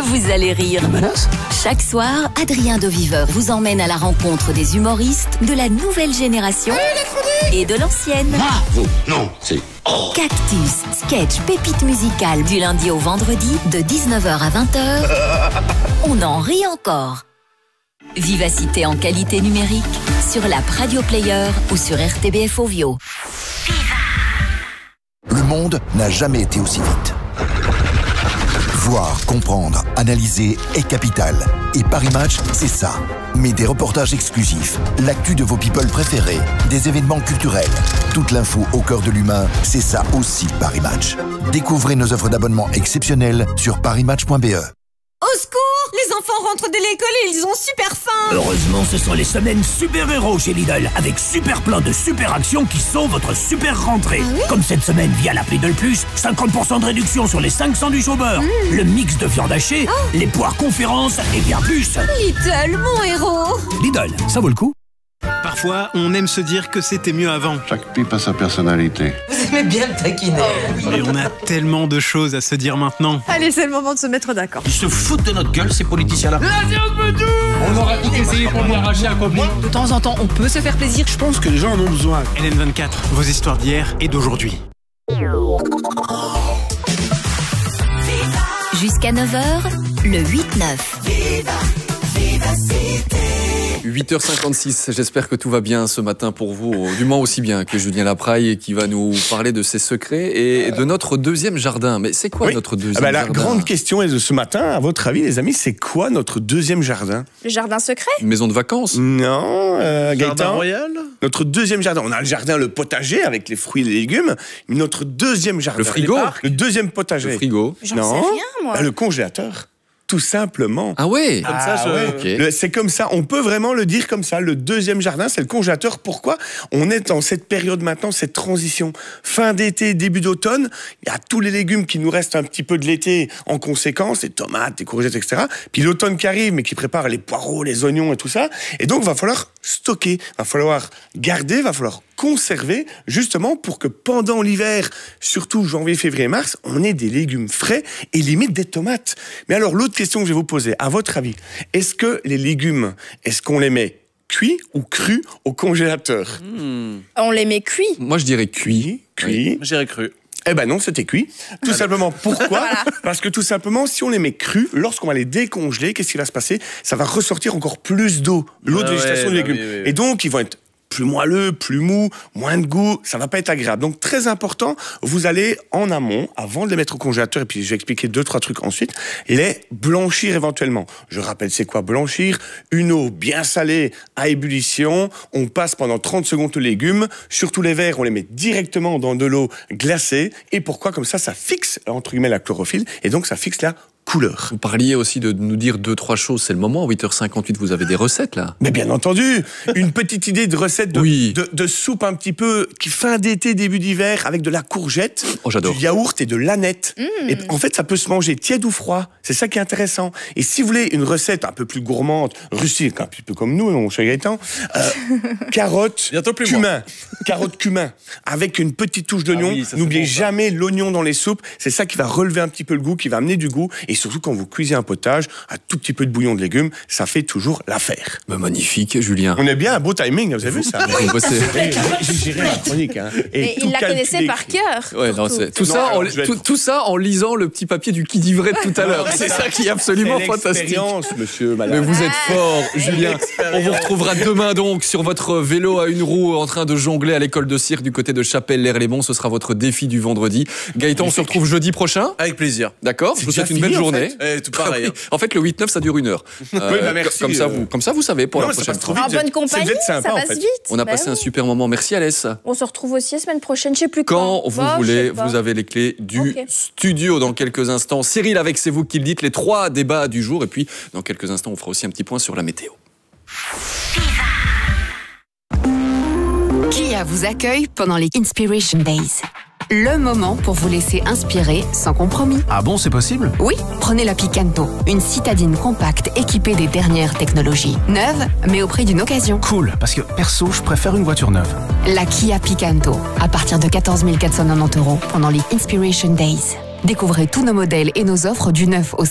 Vous allez rire. Chaque soir, Adrien Deviveur vous emmène à la rencontre des humoristes de la nouvelle génération et de l'ancienne. Bravo. Non, c'est... Cactus, sketch, pépite musicale du lundi au vendredi de 19h à 20h. On en rit encore. Vivacité en qualité numérique sur l'app Radio Player ou sur RTBF Ovio. Le monde n'a jamais été aussi vite. Voir, comprendre, analyser est capital. Et Paris Match, c'est ça. Mais des reportages exclusifs, l'actu de vos people préférés, des événements culturels, toute l'info au cœur de l'humain, c'est ça aussi Paris Match. Découvrez nos offres d'abonnement exceptionnelles sur parismatch.be. Au secours! Les enfants rentrent de l'école et ils ont super faim! Heureusement, ce sont les semaines super-héros chez Lidl, avec super plein de super actions qui sauvent votre super rentrée. Ah oui? Comme cette semaine via l'app Lidl Plus, 50% de réduction sur les 5 sandwichs au beurre, le mix de viande hachée, les poires conférences et bien plus. Lidl, mon héros! Lidl, ça vaut le coup. Parfois, on aime se dire que c'était mieux avant. Chaque pipe a sa personnalité. Vous aimez bien le taquiner. Mais on a tellement de choses à se dire maintenant. Allez, c'est le moment de se mettre d'accord. Ils se foutent de notre gueule, ces politiciens-là. On aura tout essayé pour lui arracher un copain. De temps en temps, on peut se faire plaisir. Je pense que les gens en ont besoin. LN24, vos histoires d'hier et d'aujourd'hui. Jusqu'à 9h, le 8-9. 8h56, j'espère que tout va bien ce matin pour vous, du moins aussi bien que Julien Lapraille qui va nous parler de ses secrets et de notre deuxième jardin. Mais c'est quoi notre deuxième jardin? La grande question est de ce matin, à votre avis les amis, c'est quoi notre deuxième jardin? Le jardin secret? Une maison de vacances? Non, Gaëtan. Jardin royal? Notre deuxième jardin, on a le jardin, le potager avec les fruits et les légumes, mais notre deuxième jardin. Le frigo? Le deuxième potager. Le frigo? J'en sais rien, moi. Le congélateur. Tout simplement. Ah ouais? Comme ça, ok. C'est comme ça, on peut vraiment le dire comme ça. Le deuxième jardin, c'est le congélateur. Pourquoi? On est dans cette période maintenant, cette transition. Fin d'été, début d'automne, il y a tous les légumes qui nous restent un petit peu de l'été en conséquence, les tomates, les courgettes, etc. Puis l'automne qui arrive, mais qui prépare les poireaux, les oignons et tout ça. Et donc, il va falloir stocker, il va falloir garder, il va falloir conserver, justement pour que pendant l'hiver, surtout janvier, février, mars, on ait des légumes frais et limite des tomates. Mais alors, l'autre question que je vais vous poser, à votre avis, est-ce que les légumes, est-ce qu'on les met cuits ou crus au congélateur? On les met cuits. Moi je dirais cuit. Cuits. J'irais cru. Eh ben non, c'était cuit. Tout simplement. Pourquoi? Parce que tout simplement, si on les met crus, lorsqu'on va les décongeler, qu'est-ce qui va se passer? Ça va ressortir encore plus d'eau, l'eau de végétation du légume. Oui. Et donc, ils vont être plus moelleux, plus mou, moins de goût, ça va pas être agréable. Donc très important, vous allez en amont, avant de les mettre au congélateur, et puis je vais expliquer 2-3 trucs ensuite, les blanchir éventuellement. Je rappelle, c'est quoi blanchir? Une eau bien salée à ébullition, on passe pendant 30 secondes le légume, surtout les verts, on les met directement dans de l'eau glacée, et pourquoi? Comme ça fixe, entre guillemets, la chlorophylle, et donc ça fixe la couleur. Vous parliez aussi de nous dire 2-3 choses, c'est le moment, 8h58, vous avez des recettes là? Mais bien entendu, une petite idée de recette de soupe un petit peu qui fin d'été, début d'hiver, avec de la courgette, j'adore. Du yaourt et de l'aneth. Et en fait, ça peut se manger tiède ou froid, c'est ça qui est intéressant. Et si vous voulez une recette un peu plus gourmande, rustique, un petit peu comme nous, mon cher Gaëtan, carottes, cumin, carottes, cumin, avec une petite touche d'oignon. N'oubliez jamais l'oignon dans les soupes, c'est ça qui va relever un petit peu le goût, qui va amener du goût. Et surtout, quand vous cuisez un potage, un tout petit peu de bouillon de légumes, ça fait toujours l'affaire. Magnifique, Julien. On est bien, un beau timing, vous avez vu ça? J'ai géré la chronique. Hein. Et il la connaissait par cœur. Ouais, tout ça en lisant le petit papier du Qui dit vrai de tout à l'heure. C'est ça qui est absolument fantastique. Monsieur, mais vous êtes fort, Julien. On vous retrouvera demain donc sur votre vélo à une roue en train de jongler à l'école de cirque du côté de Chapelle-l'Air-les-Monts. Ce sera votre défi du vendredi. Gaëtan, on se retrouve jeudi prochain. Avec plaisir. D'accord, je vous souhaite une belle journée. Tout pareil. En fait, le 8-9, ça dure 1 heure. Merci. Comme ça, vous savez pour la prochaine fois. En bonne compagnie, ça passe vite. On a passé un super moment. Merci, Alès. On se retrouve aussi la semaine prochaine, je sais plus quand vous voulez, vous avez les clés du studio dans quelques instants. Cyril avec C'est vous qui le dites, les 3 débats du jour. Et puis, dans quelques instants, on fera aussi un petit point sur la météo. Kia vous accueille pendant les Inspiration Days. Le moment pour vous laisser inspirer sans compromis. Ah bon, c'est possible? Oui, prenez la Picanto, une citadine compacte équipée des dernières technologies. Neuve, mais au prix d'une occasion. Cool, parce que perso, je préfère une voiture neuve. La Kia Picanto, à partir de 14 490 € pendant les Inspiration Days. Découvrez tous nos modèles et nos offres du 9 au